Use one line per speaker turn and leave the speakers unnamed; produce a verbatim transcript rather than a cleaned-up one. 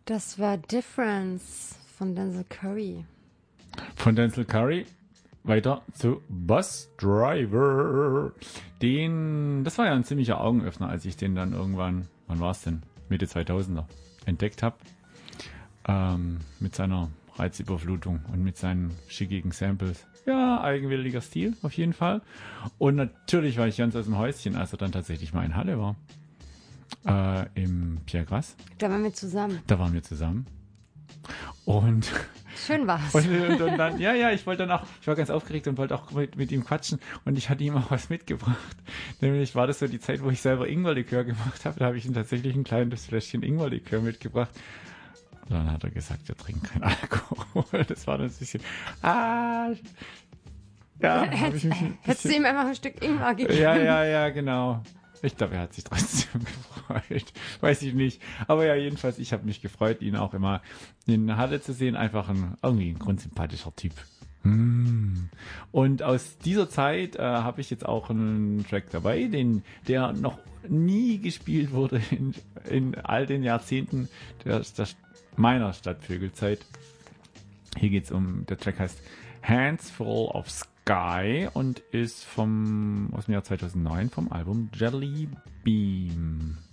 Das war Difference von Denzel Curry.
Von Denzel Curry weiter zu Bus Driver. Den, das war ja ein ziemlicher Augenöffner, als ich den dann irgendwann, wann war es denn? Mitte zweitausender entdeckt habe. Ähm, mit seiner Reizüberflutung und mit seinen schickigen Samples. Ja, eigenwilliger Stil, auf jeden Fall. Und natürlich war ich ganz aus dem Häuschen, als er dann tatsächlich mal in Halle war. Äh, im Pierre Grass.
Da waren wir zusammen.
Da waren wir zusammen. Und
schön war's.
Und, und, und dann, ja, ja, ich wollte dann auch, ich war ganz aufgeregt und wollte auch mit, mit ihm quatschen und ich hatte ihm auch was mitgebracht. Nämlich war das so die Zeit, wo ich selber Ingwerlikör gemacht habe. Da habe ich ihm tatsächlich ein kleines Fläschchen Ingwerlikör mitgebracht. Und dann hat er gesagt, wir trinken keinen Alkohol. Das war dann ein bisschen, ah, ja, habe ich mich ein
Hättest du ihm einfach ein Stück Ingwer gegeben?
Ja, ja, ja, genau. Ich glaube, er hat sich trotzdem gefreut. Weiß ich nicht. Aber ja, jedenfalls, ich habe mich gefreut, ihn auch immer in Halle zu sehen. Einfach ein, irgendwie ein grundsympathischer Typ. Hm. Und aus dieser Zeit äh, habe ich jetzt auch einen Track dabei, den, der noch nie gespielt wurde in, in all den Jahrzehnten der, der, meiner Stadtvögelzeit. Hier geht's um, der Track heißt Hands Full of Sky und ist vom aus dem Jahr zweitausendneun vom Album Jelly Bean.